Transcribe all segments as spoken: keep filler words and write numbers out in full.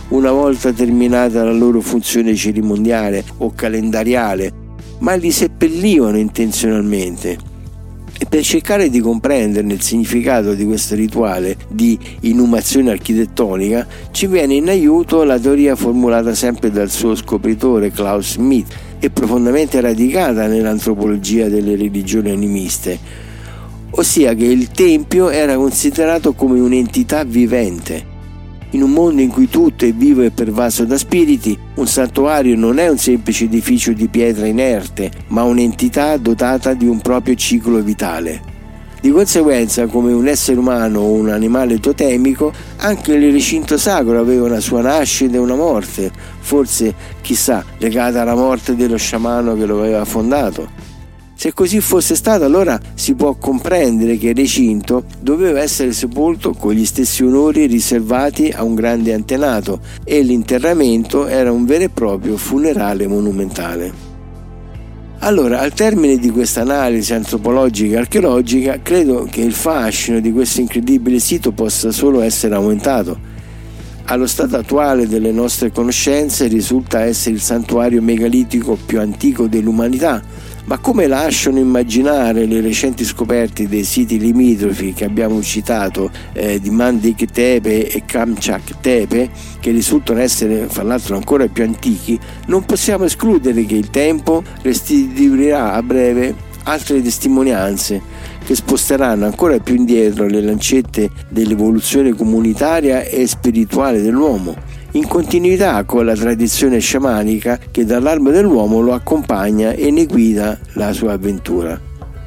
una volta terminata la loro funzione cerimoniale o calendariale, ma li seppellivano intenzionalmente. E per cercare di comprenderne il significato di questo rituale di inumazione architettonica ci viene in aiuto la teoria formulata sempre dal suo scopritore Klaus Schmidt e profondamente radicata nell'antropologia delle religioni animiste, ossia che il tempio era considerato come un'entità vivente. In un mondo in cui tutto è vivo e pervaso da spiriti, un santuario non è un semplice edificio di pietra inerte, ma un'entità dotata di un proprio ciclo vitale. Di conseguenza, come un essere umano o un animale totemico, anche il recinto sacro aveva una sua nascita e una morte, forse, chissà, legata alla morte dello sciamano che lo aveva fondato. Se così fosse stato, allora si può comprendere che il recinto doveva essere sepolto con gli stessi onori riservati a un grande antenato e l'interramento era un vero e proprio funerale monumentale. Allora, al termine di questa analisi antropologica e archeologica, credo che il fascino di questo incredibile sito possa solo essere aumentato. Allo stato attuale delle nostre conoscenze risulta essere il santuario megalitico più antico dell'umanità, ma come lasciano immaginare le recenti scoperte dei siti limitrofi che abbiamo citato eh, di Mandik Tepe e Kamchak Tepe, che risultano essere fra l'altro ancora più antichi, non possiamo escludere che il tempo restituirà a breve altre testimonianze che sposteranno ancora più indietro le lancette dell'evoluzione comunitaria e spirituale dell'uomo, in continuità con la tradizione sciamanica che dall'alba dell'uomo lo accompagna e ne guida la sua avventura.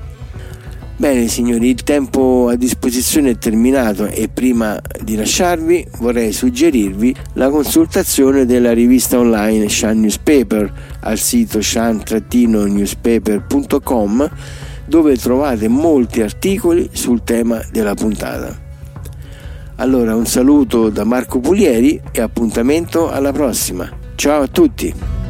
Bene signori, il tempo a disposizione è terminato e prima di lasciarvi vorrei suggerirvi la consultazione della rivista online Shan Newspaper al sito shan newspaper punto com, dove trovate molti articoli sul tema della puntata. Allora un saluto da Marco Pulieri e appuntamento alla prossima. Ciao a tutti!